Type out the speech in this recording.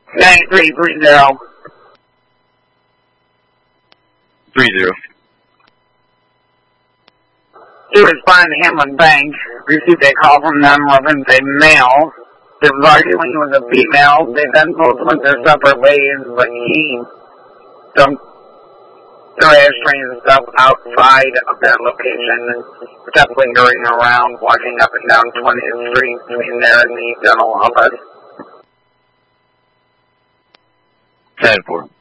9330. 30. He was by the Hamlin Bank, received a call from them reference a male. They was arguing with a female. They then both went their separate ways, but he dumped their ashtrays and stuff outside of that location, kept lingering around, walking up and down 20th Street between there and the dental office. 10-4.